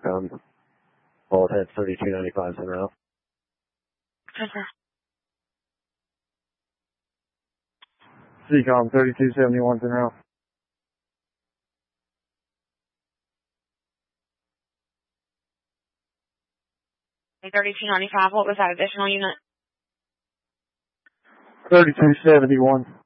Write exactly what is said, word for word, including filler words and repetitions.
Um, bullet head thirty-two ninety-five center out. Center. C COM thirty-two seventy-one center out. thirty-two ninety-five, what was that additional unit? thirty-two seventy-one.